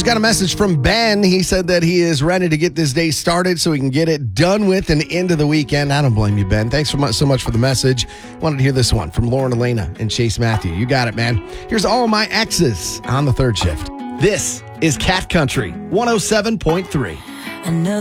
got a message from Ben. He said that he is ready to get this day started so he can get it done with and into the weekend. I don't blame you, Ben. Thanks so much for the message. Wanted to hear this one from Lauren Elena and Chase Matthew. You got it, man. Here's All My Exes on the third shift. This is Cat Country 107.3.